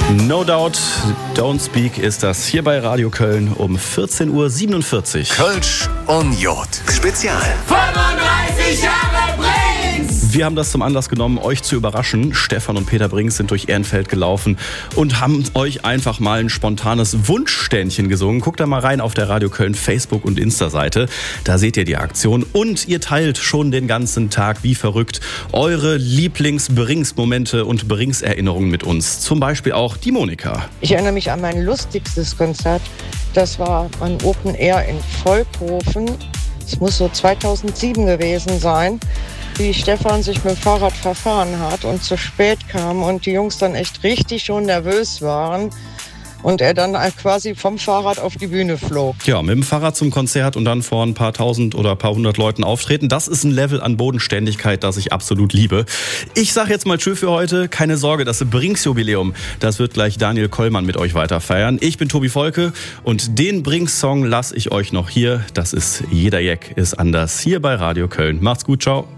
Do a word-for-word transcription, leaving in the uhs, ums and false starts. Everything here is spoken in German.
No Doubt, Don't Speak ist das hier bei Radio Köln um vierzehn Uhr siebenundvierzig. Kölsch und Jod. Spezial. fünfunddreißig Jahre Brings! Wir haben das zum Anlass genommen, euch zu überraschen. Stefan und Peter Brings sind durch Ehrenfeld gelaufen und haben euch einfach mal ein spontanes Wunschständchen gesungen. Guckt da mal rein auf der Radio Köln Facebook- und Insta-Seite. Da seht ihr die Aktion und ihr teilt schon den ganzen Tag wie verrückt eure Lieblings-Brings-Momente und Brings-Erinnerungen mit uns. Zum Beispiel auch die Monika. Ich erinnere mich an mein lustigstes Konzert. Das war ein Open Air in Volkhofen. Es muss so zweitausendsieben gewesen sein, wie Stefan sich mit dem Fahrrad verfahren hat und zu spät kam und die Jungs dann echt richtig schon nervös waren und er dann quasi vom Fahrrad auf die Bühne flog. Ja, mit dem Fahrrad zum Konzert und dann vor ein paar tausend oder ein paar hundert Leuten auftreten, das ist ein Level an Bodenständigkeit, das ich absolut liebe. Ich sag jetzt mal tschö für heute. Keine Sorge, das Brings-Jubiläum, das wird gleich Daniel Kollmann mit euch weiter feiern. Ich bin Tobi Volke und den Brings-Song lasse ich euch noch hier. Das ist Jeder Jack ist anders hier bei Radio Köln. Macht's gut, ciao.